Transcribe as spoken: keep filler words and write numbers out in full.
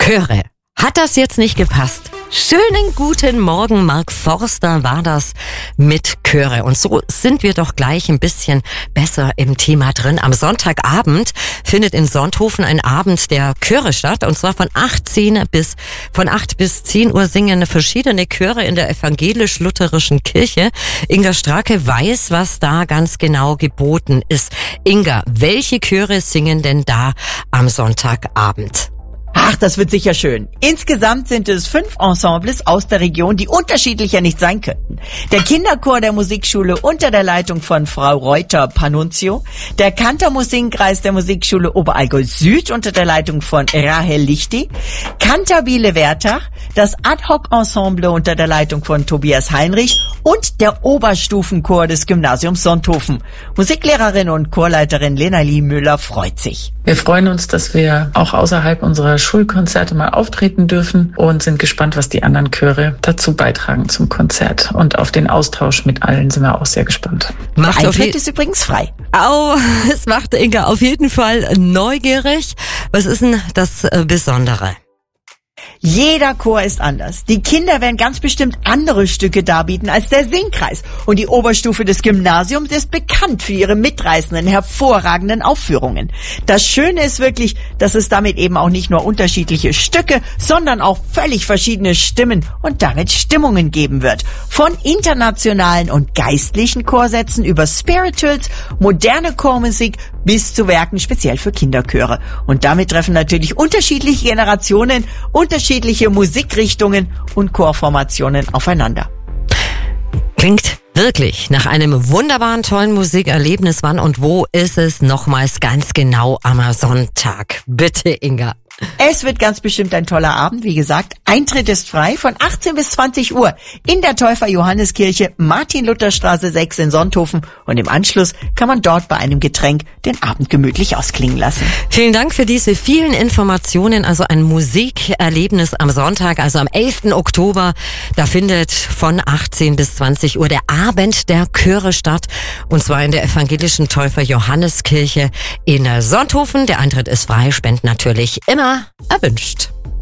Chöre. Hat das jetzt nicht gepasst? Schönen guten Morgen, Mark Forster war das mit Chöre. Und so sind wir doch gleich ein bisschen besser im Thema drin. Am Sonntagabend findet in Sonthofen ein Abend der Chöre statt. Und zwar von achtzehn bis, von acht bis zehn Uhr singen verschiedene Chöre in der evangelisch-lutherischen Kirche. Inga Strake weiß, was da ganz genau geboten ist. Inga, welche Chöre singen denn da am Sonntagabend? Ach, das wird sicher schön. Insgesamt sind es fünf Ensembles aus der Region, die unterschiedlicher nicht sein könnten. Der Kinderchor der Musikschule unter der Leitung von Frau Reuter-Panunzio, der Kantermusikkreis der Musikschule Oberallgäu Süd unter der Leitung von Rahel Lichti, Kantabile Wertach, das Ad-Hoc-Ensemble unter der Leitung von Tobias Heinrich und der Oberstufenchor des Gymnasiums Sonthofen. Musiklehrerin und Chorleiterin Lena-Lie Müller freut sich. Wir freuen uns, dass wir auch außerhalb unserer Schulkonzerte mal auftreten dürfen und sind gespannt, was die anderen Chöre dazu beitragen zum Konzert. Und auf den Austausch mit allen sind wir auch sehr gespannt. Macht der Eintritt ist übrigens frei. Oh, es macht Inga auf jeden Fall neugierig. Was ist denn das Besondere? Jeder Chor ist anders. Die Kinder werden ganz bestimmt andere Stücke darbieten als der Singkreis. Und die Oberstufe des Gymnasiums ist bekannt für ihre mitreißenden, hervorragenden Aufführungen. Das Schöne ist wirklich, dass es damit eben auch nicht nur unterschiedliche Stücke, sondern auch völlig verschiedene Stimmen und damit Stimmungen geben wird. Von internationalen und geistlichen Chorsätzen über Spirituals, moderne Chormusik bis zu Werken speziell für Kinderchöre. Und damit treffen natürlich unterschiedliche Generationen, unterschiedliche Musikrichtungen und Chorformationen aufeinander. Klingt wirklich nach einem wunderbaren, tollen Musikerlebnis. Wann und wo ist es nochmals ganz genau am Sonntag? Bitte, Inga. Es wird ganz bestimmt ein toller Abend. Wie gesagt, Eintritt ist frei von achtzehn bis zwanzig Uhr in der Täufer-Johanneskirche Martin-Luther-Straße sechs in Sonthofen. Und im Anschluss kann man dort bei einem Getränk den Abend gemütlich ausklingen lassen. Vielen Dank für diese vielen Informationen. Also ein Musikerlebnis am Sonntag, also am elften Oktober. Da findet von achtzehn bis zwanzig Uhr der Abend der Chöre statt. Und zwar in der evangelischen Täufer-Johanneskirche in Sonthofen. Der Eintritt ist frei, Spenden natürlich immer erwünscht.